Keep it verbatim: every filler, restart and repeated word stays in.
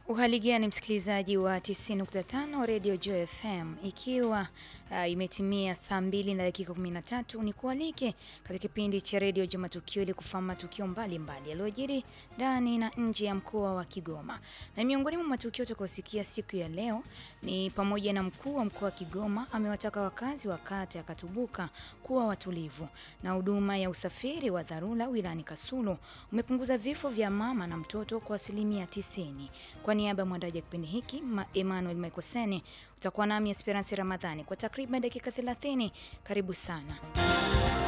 Uhali gani msikilizaji wa tisini nukta tano Radio Joy F M, ikiwa uh, imetimia saa mbili na dakika kumi na tatu, ni kualike katika kipindi cha Radio Joy Matukio ili kufahamu matukio mbalimbali yaliyojiri ndani na nje ya mkoa wa Kigoma. Na miongoni mwa matukio tutakayosikia siku ya leo ni pamoja na mkuu wa mkoa wa Kigoma amewataka wakazi wa kata ya Katubuka kuwa watulivu, na huduma ya usafiri wa dharura wilayani Kasulu umepunguza vifo vya mama na mtoto kwa asilimia tisini. Kwa niaba ya mwandaji wa kipindi hiki Emmanuel Mekoseni, utakuwa nami Esperance Ramadhani kwa takriban dakika thelathini. Karibu sana.